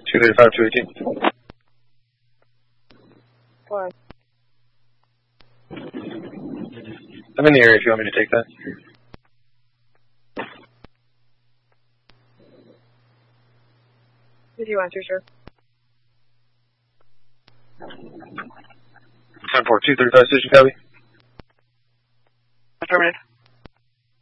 235, 218. What? I'm in the area if you want me to take that. 51, sure. 10-4, 235, station copy. Affirmative.